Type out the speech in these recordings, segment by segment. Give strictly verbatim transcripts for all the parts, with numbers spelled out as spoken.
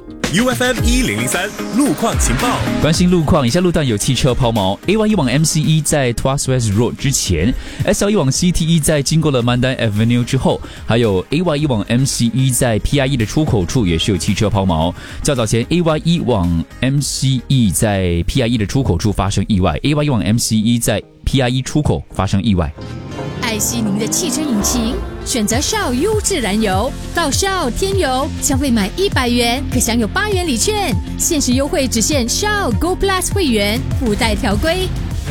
U F M 一零零三路况情报， 关心路况，以下路段有汽车抛锚。A Y 一往 M C E 在 Tuas West Road 之前 ，S L 一往 C T E 在经过了 Mandai Avenue 之后，还有 A Y 一往 M C E 在 P I E 的出口处也是有汽车抛锚。较早前 A Y 一往 M C E 在 P I E 的出口处发生意外 ，A Y 一往 M C E 在 P I E 出口发生意外。 爱惜您的汽车引擎，选择 Shell 优质燃油。到 Shell 添油，消费满一百元可享有八元礼券，限时优惠只限 Shell Go Plus 会员，附带条规。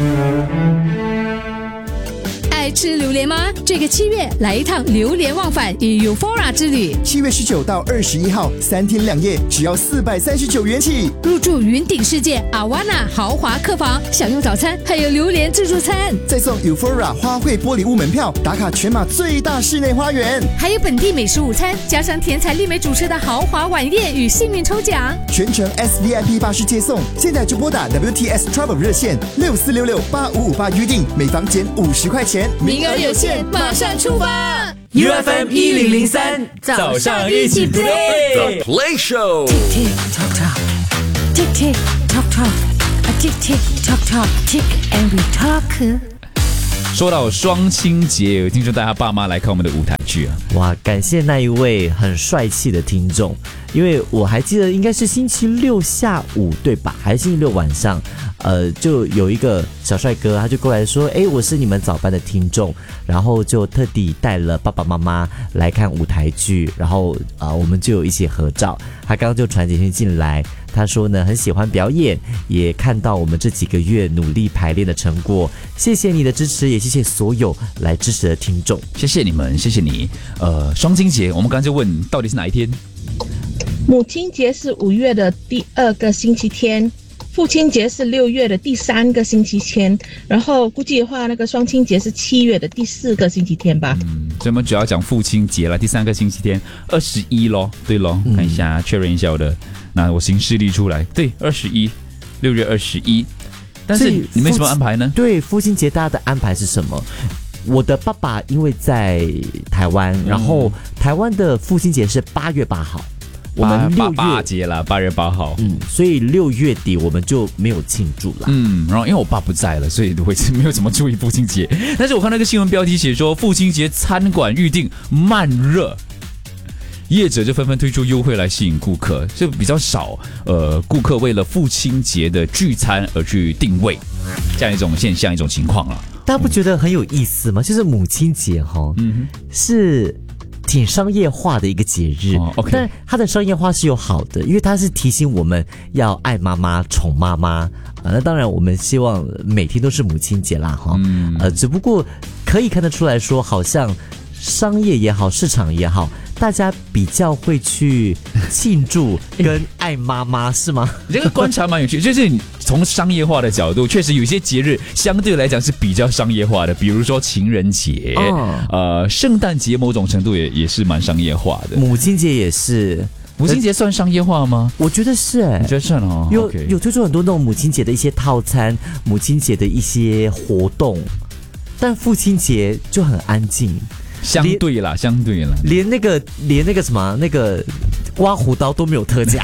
爱吃榴莲吗？这个七月来一趟榴莲忘返与 Euphoria 之旅。 七月十九到二十一号，三天两夜，只要四百三十九元起。 入住云顶世界阿瓦纳豪华客房，享用早餐，还有榴莲自助餐， 再送 Euphoria 花卉玻璃屋门票，打卡全马最大室内花园， 还有本地美食午餐，加上甜彩丽美主持的豪华晚宴与幸运抽奖， 全程 S V I P 巴士接送。现在就拨打 W T S Travel 热线六四六六八五五八预定，每房减五十块钱。 名额有限，马上出发 ！U F M 一零零三，早上一起 play The Play Show。 Tick tock tock, tick tick tock tock, a tick tick tock tock, tick and we talk。 说到双亲节，有听说带他爸妈来看我们的舞台剧啊！ 哇，感谢那一位很帅气的听众，因为我还记得应该是星期六下午对吧？还是星期六晚上？呃，就有一个小帅哥，他就过来说：“哎，我是你们早班的听众，然后就特地带了爸爸妈妈来看舞台剧，然后啊、呃，我们就有一起合照。他刚刚就传简讯进来，他说呢很喜欢表演，也看到我们这几个月努力排练的成果，谢谢你的支持，也谢谢所有来支持的听众， 谢谢你们，谢谢你。呃，双亲节，我们刚刚就问到底是哪一天？ 母亲节是五月的第二个星期天。父亲节是六月的第三个星期天，然后估计的话，那个双亲节是七月的第四个星期天吧。 嗯，所以我们主要讲父亲节了，第三个星期天，二十一咯，对咯，嗯、看一下确认一下我的，那我行事历出来，对，二十一，六月二十一。但是你没什么安排呢？ 对，父亲节大家的安排是什么？我的爸爸因为在台湾，嗯、然后台湾的父亲节是八月八号。我们六月八节了，八月八号， 嗯，所以六月底我们就没有庆祝了， 嗯，然后因为我爸不在了，所以我没有怎么注意父亲节。但是我看那个新闻标题写说，父亲节餐馆预订慢热，业者就纷纷推出优惠来吸引顾客，就比较少，呃，顾客为了父亲节的聚餐而去定位，这样一种现象，一种情况了。 大家不觉得很有意思吗？就是母亲节哈，嗯，是挺商业化的一个节日，哦 okay、但它的商业化是有好的，因为它是提醒我们要爱妈妈、宠妈妈。呃，那当然，我们希望每天都是母亲节啦，哈、嗯。呃，只不过可以看得出来说，好像商业也好，市场也好，大家比较会去庆祝跟爱妈妈，是吗？ 你这个观察蛮有趣，就是你从商业化的角度，确实有些节日相对来讲是比较商业化的，比如说情人节，哦、呃，圣诞节某种程度也也是蛮商业化的， 母亲节也是。 母亲节算商业化吗？ 我觉得是哎、欸， 你觉得算哦？ 有、 okay、 有推出很多那种母亲节的一些套餐，母亲节的一些活动，但父亲节就很安静。 相对啦，相对啦， 连那个连那个什么那个刮胡刀都没有特价。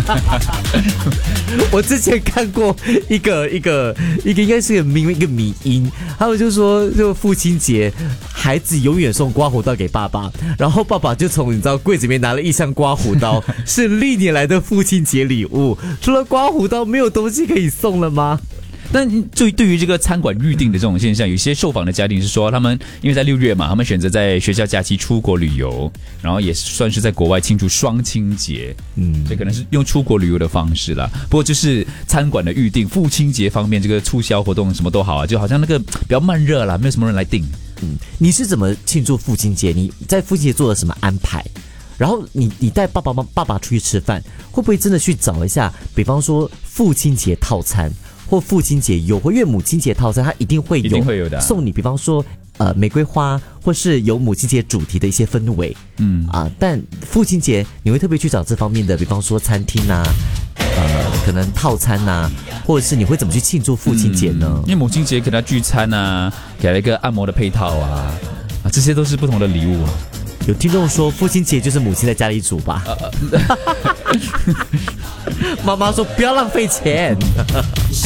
我之前看过一个一个一个应该是个名一个迷因，还有就是说，就父亲节，孩子永远送刮胡刀给爸爸，然后爸爸就从你知道柜子里面拿了一箱刮胡刀，是历年来的父亲节礼物。除了刮胡刀，没有东西可以送了吗？ 但对对于这个餐馆预定的这种现象，有些受访的家庭是说，他们因为在六月嘛，他们选择在学校假期出国旅游，然后也算是在国外庆祝双亲节，嗯，这可能是用出国旅游的方式啦。不过就是餐馆的预定，父亲节方面这个促销活动什么都好啊，就好像那个比较慢热啦，没有什么人来订。 嗯，你是怎么庆祝父亲节？你在父亲节做了什么安排？然后你你带爸爸妈爸爸出去吃饭，会不会真的去找一下，比方说父亲节套餐？或父亲节优惠，因为母亲节套餐它一定会有， 一定会有的送你，比方说呃玫瑰花，或是有母亲节主题的一些氛围，嗯啊，但父亲节你会特别去找这方面的，比方说餐厅啊，呃可能套餐啊，或者是你会怎么去庆祝父亲节呢？ 嗯、因为母亲节给他聚餐啊，给了一个按摩的配套啊，啊这些都是不同的礼物啊。 有听众说父亲节就是母亲在家里煮吧。妈妈说不要浪费钱。